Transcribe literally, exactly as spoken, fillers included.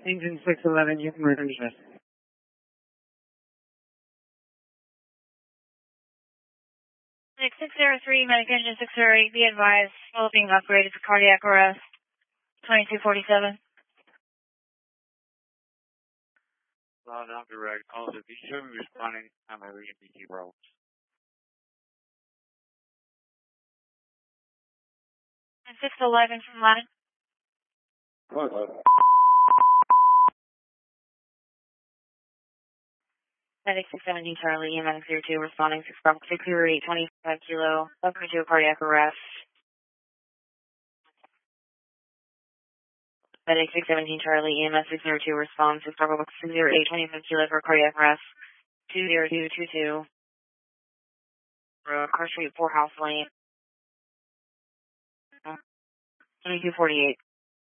Engine six eleven, you can return to shift. six zero three, Medic Engine six zero eight, be advised, still being upgraded for cardiac arrest, twenty-two forty-seven. Well, not direct. Also, be sure we're responding on my region B T roads. six eleven from Latin. Medic six seventeen Charlie, E M S zero two, responding six zero eight, twenty-five kilo, upgrade to a cardiac arrest. Medic six seventeen Charlie, E M S six zero two, responds six zero eight, twenty-five kilo for cardiac arrest, two zero two two two. Road, Car Street, four House Lane, twenty-two forty-eight.